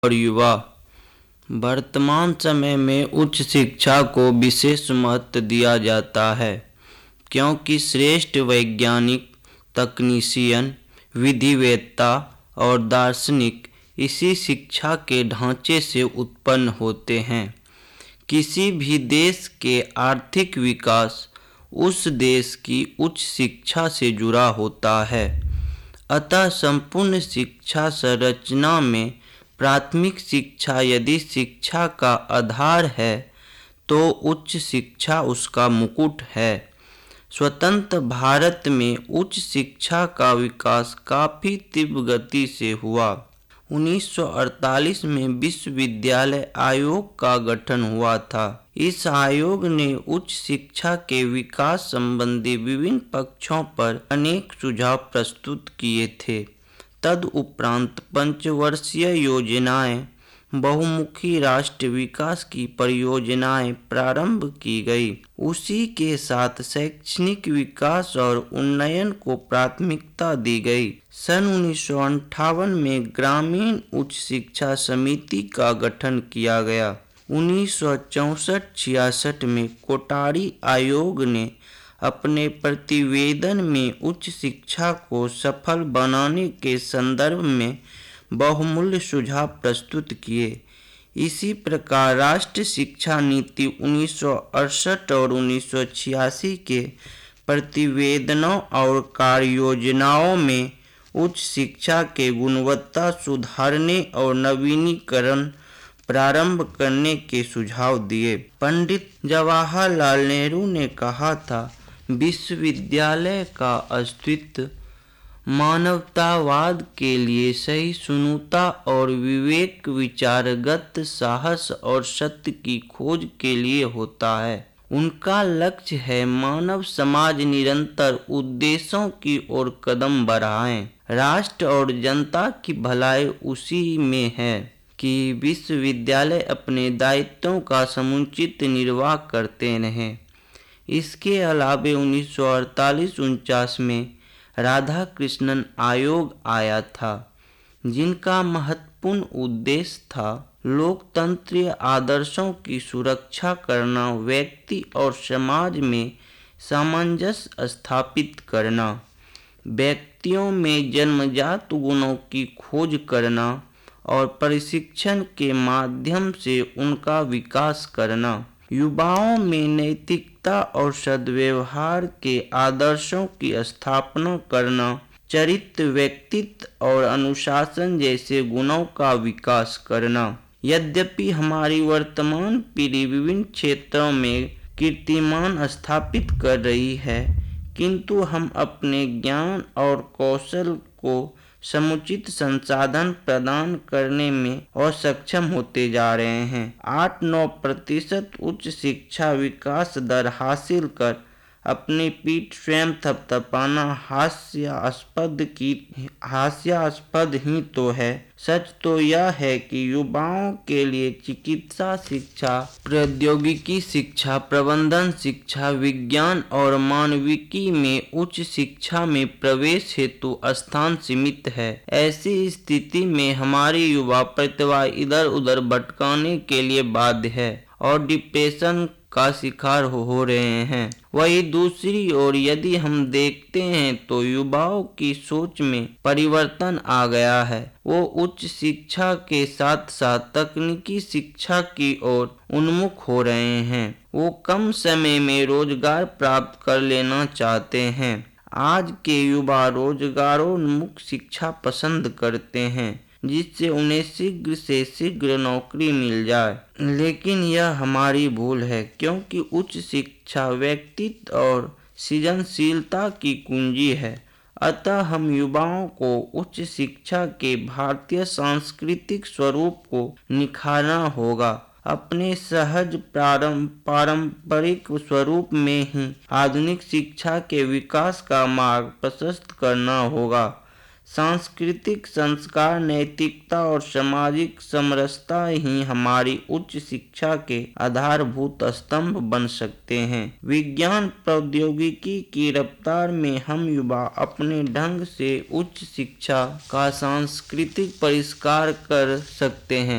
और युवा। वर्तमान समय में उच्च शिक्षा को विशेष महत्व दिया जाता है क्योंकि श्रेष्ठ वैज्ञानिक, तकनीशियन, विधिवेत्ता और दार्शनिक इसी शिक्षा के ढांचे से उत्पन्न होते हैं। किसी भी देश के आर्थिक विकास उस देश की उच्च शिक्षा से जुड़ा होता है। अतः संपूर्ण शिक्षा संरचना में प्राथमिक शिक्षा यदि शिक्षा का आधार है तो उच्च शिक्षा उसका मुकुट है। स्वतंत्र भारत में उच्च शिक्षा का विकास काफ़ी तीव्र गति से हुआ। 1948 में विश्वविद्यालय आयोग का गठन हुआ था। इस आयोग ने उच्च शिक्षा के विकास संबंधी विभिन्न पक्षों पर अनेक सुझाव प्रस्तुत किए थे। तदुपरांत पंचवर्षीय योजनाएं, बहुमुखी राष्ट्र विकास की परियोजनाएं प्रारंभ की गई। उसी के साथ शैक्षणिक विकास और उन्नयन को प्राथमिकता दी गई। सन 1958 में ग्रामीण उच्च शिक्षा समिति का गठन किया गया। 1964-66 में कोठारी आयोग ने अपने प्रतिवेदन में उच्च शिक्षा को सफल बनाने के संदर्भ में बहुमूल्य सुझाव प्रस्तुत किए। इसी प्रकार राष्ट्रीय शिक्षा नीति 1968 और 1986 के प्रतिवेदनों और कार्य योजनाओं में उच्च शिक्षा के गुणवत्ता सुधारने और नवीनीकरण प्रारंभ करने के सुझाव दिए। पंडित जवाहरलाल नेहरू ने कहा था, विश्वविद्यालय का अस्तित्व मानवतावाद के लिए सहिष्णुता और विवेक, विचारगत साहस और सत्य की खोज के लिए होता है। उनका लक्ष्य है मानव समाज निरंतर उद्देश्यों की ओर कदम बढ़ाएं। राष्ट्र और जनता की भलाई उसी में है कि विश्वविद्यालय अपने दायित्वों का समुचित निर्वाह करते रहें। इसके अलावा 1948-49 में राधा कृष्णन आयोग आया था, जिनका महत्वपूर्ण उद्देश्य था लोकतंत्रीय आदर्शों की सुरक्षा करना, व्यक्ति और समाज में सामंजस्य स्थापित करना, व्यक्तियों में जन्मजात गुणों की खोज करना और प्रशिक्षण के माध्यम से उनका विकास करना, युवाओं में नैतिकता और सद्व्यवहार के आदर्शों की स्थापना करना, चरित्र, व्यक्तित्व और अनुशासन जैसे गुणों का विकास करना। यद्यपि हमारी वर्तमान पीढ़ी विभिन्न क्षेत्रों में कीर्तिमान स्थापित कर रही है, किंतु हम अपने ज्ञान और कौशल को समुचित संसाधन प्रदान करने में असक्षम होते जा रहे हैं। 8-9% उच्च शिक्षा विकास दर हासिल कर अपनी पीठ स्वयं थपथपाना हास्यास्पद ही तो है। सच तो यह है कि युवाओं के लिए चिकित्सा शिक्षा, प्रौद्योगिकी शिक्षा, प्रबंधन शिक्षा, विज्ञान और मानविकी में उच्च शिक्षा में प्रवेश हेतु स्थान सीमित है। ऐसी स्थिति में हमारी युवा प्रतिभा इधर उधर भटकाने के लिए बाध्य है और डिप्रेशन का शिकार हो रहे हैं। वही दूसरी ओर यदि हम देखते हैं तो युवाओं की सोच में परिवर्तन आ गया है। वो उच्च शिक्षा के साथ साथ तकनीकी शिक्षा की ओर उन्मुख हो रहे हैं। वो कम समय में रोजगार प्राप्त कर लेना चाहते हैं। आज के युवा रोजगारोन्मुख शिक्षा पसंद करते हैं, जिससे उन्हें शीघ्र से शीघ्र नौकरी मिल जाए। लेकिन यह हमारी भूल है, क्योंकि उच्च शिक्षा व्यक्तित्व और सृजनशीलता की कुंजी है। अतः हम युवाओं को उच्च शिक्षा के भारतीय सांस्कृतिक स्वरूप को निखारना होगा। अपने सहज पारंपरिक स्वरूप में ही आधुनिक शिक्षा के विकास का मार्ग प्रशस्त करना होगा। सांस्कृतिक संस्कार, नैतिकता और सामाजिक समरसता ही हमारी उच्च शिक्षा के आधारभूत स्तंभ बन सकते हैं। विज्ञान प्रौद्योगिकी की रफ्तार में हम युवा अपने ढंग से उच्च शिक्षा का सांस्कृतिक परिष्कार कर सकते हैं।